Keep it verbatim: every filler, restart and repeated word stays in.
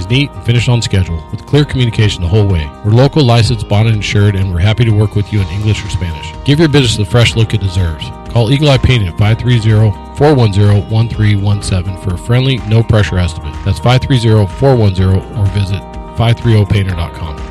things neat and finished on schedule with clear communication the whole way. We're local, licensed, bonded, and insured, and we're happy to work with you in English or Spanish. Give your business the fresh look it deserves. Call Eagle Eye Painting at five three zero, four one zero, one three one seven for a friendly, no-pressure estimate. That's five three zero, four one zero or visit five three zero painter dot com.